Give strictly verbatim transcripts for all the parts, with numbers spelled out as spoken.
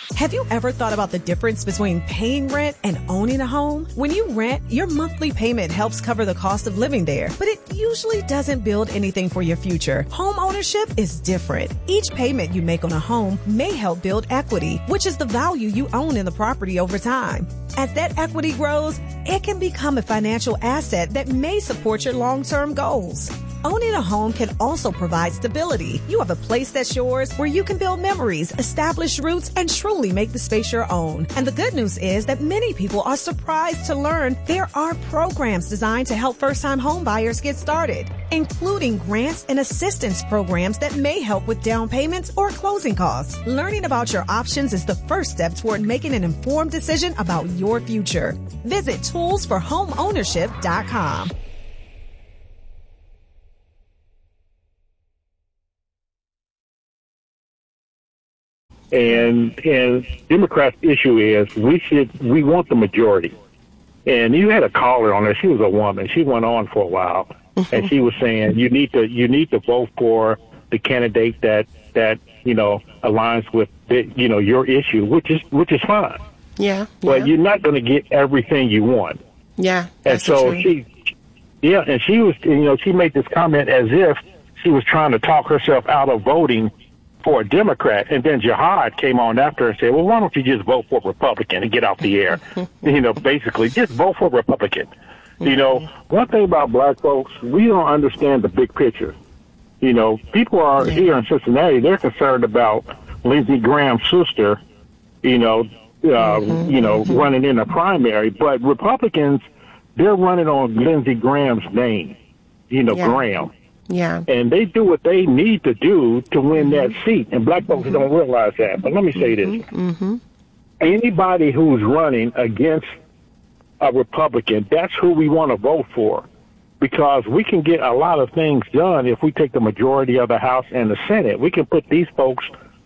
Have you ever thought about the difference between paying rent and owning a home? When you rent, your monthly payment helps cover the cost of living there, but it usually doesn't build anything for your future. Home ownership is different. Each payment you make on a home may help build equity, which is the value you own in the property over time. As that equity grows, it can become a financial asset that may support your long-term goals. Owning a home can also provide stability. You have a place that's yours where you can build memories, establish roots, and truly make the space your own. And the good news is that many people are surprised to learn there are programs designed to help first-time home buyers get started, including grants and assistance programs that may help with down payments or closing costs. Learning about your options is the first step toward making an informed decision about your future. Visit tools for home ownership dot com. And and Democrats' issue is we should we want the majority. And you had a caller on there. She was a woman. She went on for a while, and she was saying you need to you need to vote for the candidate that that you know aligns with the, you know your issue, which is which is fine. Yeah. But yeah. you're not going to get everything you want. Yeah. And so she, yeah, and she was you know she made this comment as if she was trying to talk herself out of voting for a Democrat, and then Jihad came on after her and said, well, why don't you just vote for a Republican and get off the air? you know, basically, just vote for a Republican. Mm-hmm. You know, one thing about black folks, we don't understand the big picture. You know, people are yeah. here in Cincinnati, they're concerned about Lindsey Graham's sister, you know, uh, mm-hmm. you know, mm-hmm. running in a primary, but Republicans, they're running on Lindsey Graham's name, you know, yeah. Graham. Yeah. And they do what they need to do to win mm-hmm. that seat. And black folks mm-hmm. don't realize that. But let me say mm-hmm. this. Mm-hmm. Anybody who's running against a Republican, that's who we want to vote for. Because we can get a lot of things done if we take the majority of the House and the Senate. We can put these folks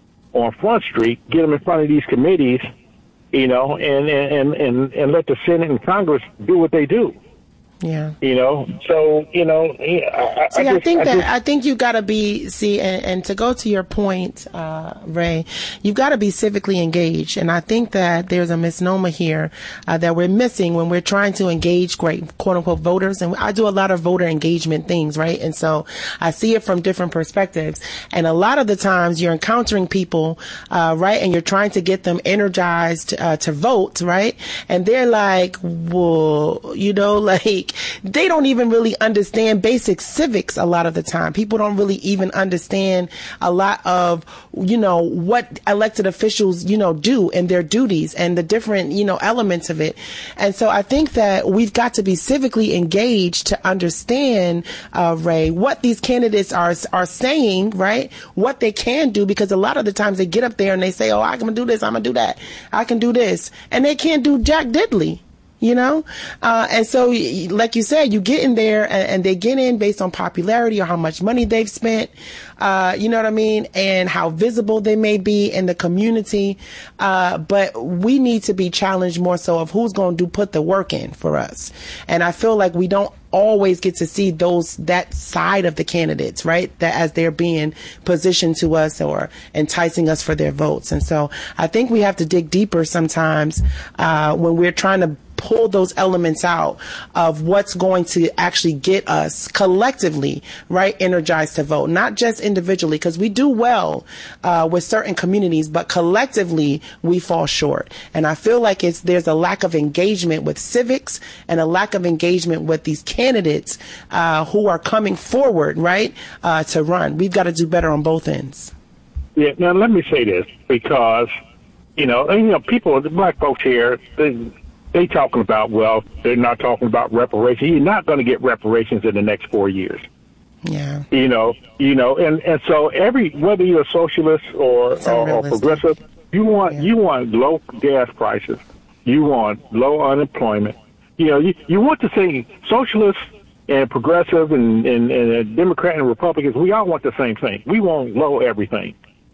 on Front Street, get them in front of these committees, you know, and, and, and, and let the Senate and Congress do what they do. Yeah. You know, so, you know, I, see, I, I, just, think I that, just, I think you gotta be, see, and, and to go to your point, uh, Ray, you've gotta be civically engaged. And I think that there's a misnomer here, uh, that we're missing when we're trying to engage great quote unquote voters. And I do a lot of voter engagement things, right? And so I see it from different perspectives. And a lot of the times you're encountering people, uh, right? And you're trying to get them energized, uh, to vote, right? And they're like, well, you know, like, they don't even really understand basic civics a lot of the time. People don't really even understand a lot of, you know, what elected officials, you know, do and their duties and the different, you know, elements of it. And so I think that we've got to be civically engaged to understand, uh, Ray, what these candidates are, are saying, right? What they can do, because a lot of the times they get up there and they say, oh, I can do this, I'm gonna do that, I can do this. And they can't do jack diddly. You know, uh, and so, like you said, you get in there and, and they get in based on popularity or how much money they've spent, uh, you know what I mean, and how visible they may be in the community. Uh, but we need to be challenged more so of who's going to do put the work in for us. And I feel like we don't always get to see those, that side of the candidates, right? That as they're being positioned to us or enticing us for their votes. And so I think we have to dig deeper sometimes, uh, when we're trying to pull those elements out of what's going to actually get us collectively, right, energized to vote, not just individually, because we do well uh, with certain communities, but collectively we fall short. And I feel like it's there's a lack of engagement with civics and a lack of engagement with these candidates uh, who are coming forward, right, uh, to run. We've got to do better on both ends. Yeah. Now let me say this, because you know, and, you know, people, the black folks here, they, They talking about, well, they're not talking about reparations. You're not going to get reparations in the next four years. Yeah. You know, you know, and, and so every, whether you're a socialist or, or, or progressive, you want, yeah. you want low gas prices. You want low unemployment. You know, you, you want to say socialists and progressive and, and, and Democrat and Republicans, we all want the same thing. We want low everything.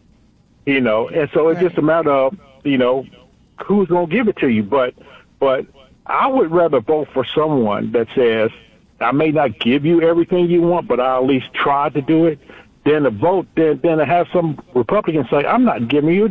You know, and so it's right. just a matter of, you know, who's going to give it to you. But, But I would rather vote for someone that says, I may not give you everything you want, but I'll at least try to do it, than to vote, than, than to have some Republicans say, I'm not giving you